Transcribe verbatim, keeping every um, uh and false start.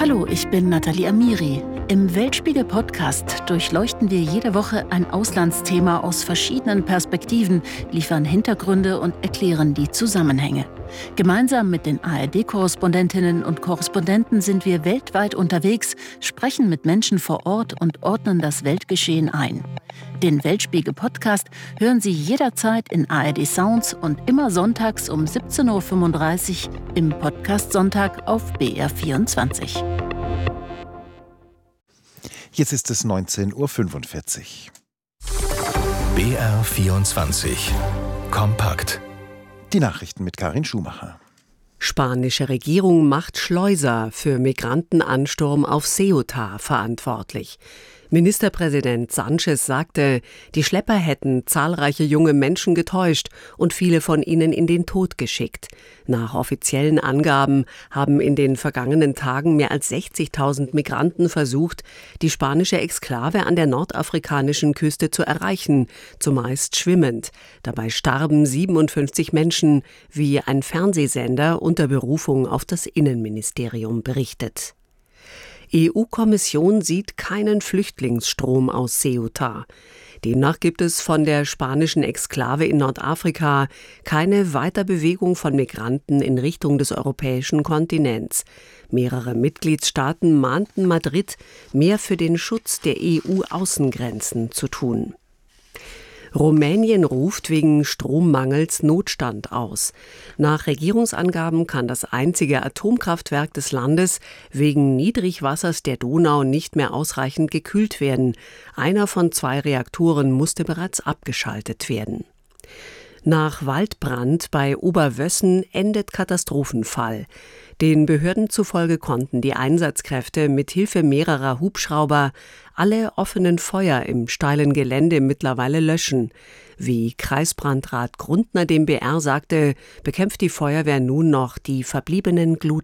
Hallo, ich bin Nathalie Amiri. Im Weltspiegel-Podcast durchleuchten wir jede Woche ein Auslandsthema aus verschiedenen Perspektiven, liefern Hintergründe und erklären die Zusammenhänge. Gemeinsam mit den A R D-Korrespondentinnen und Korrespondenten sind wir weltweit unterwegs, sprechen mit Menschen vor Ort und ordnen das Weltgeschehen ein. Den Weltspiegel-Podcast hören Sie jederzeit in A R D Sounds und immer sonntags um siebzehn Uhr fünfunddreißig im Podcast Sonntag auf B R vierundzwanzig. Jetzt ist es neunzehn Uhr fünfundvierzig. B R vierundzwanzig. Kompakt. Die Nachrichten mit Karin Schumacher. Spanische Regierung macht Schleuser für Migrantenansturm auf Ceuta verantwortlich. Ministerpräsident Sánchez sagte, die Schlepper hätten zahlreiche junge Menschen getäuscht und viele von ihnen in den Tod geschickt. Nach offiziellen Angaben haben in den vergangenen Tagen mehr als sechzigtausend Migranten versucht, die spanische Exklave an der nordafrikanischen Küste zu erreichen, zumeist schwimmend. Dabei starben siebenundfünfzig Menschen, wie ein Fernsehsender unter Berufung auf das Innenministerium berichtet. E U-Kommission sieht keinen Flüchtlingsstrom aus Ceuta. Demnach gibt es von der spanischen Exklave in Nordafrika keine Weiterbewegung von Migranten in Richtung des europäischen Kontinents. Mehrere Mitgliedstaaten mahnten Madrid, mehr für den Schutz der E U-Außengrenzen zu tun. Rumänien ruft wegen Strommangels Notstand aus. Nach Regierungsangaben kann das einzige Atomkraftwerk des Landes wegen Niedrigwassers der Donau nicht mehr ausreichend gekühlt werden. Einer von zwei Reaktoren musste bereits abgeschaltet werden. Nach Waldbrand bei Oberwössen endet Katastrophenfall. Den Behörden zufolge konnten die Einsatzkräfte mit Hilfe mehrerer Hubschrauber alle offenen Feuer im steilen Gelände mittlerweile löschen. Wie Kreisbrandrat Grundner dem B R sagte, bekämpft die Feuerwehr nun noch die verbliebenen Glut